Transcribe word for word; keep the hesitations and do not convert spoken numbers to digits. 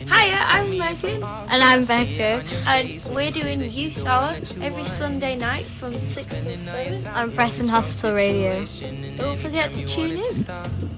Hiya, I'm Megan. And I'm Becca. And we're doing Youth Hour every Sunday night from six to seven on Preston Hospital Radio. Don't forget to tune in.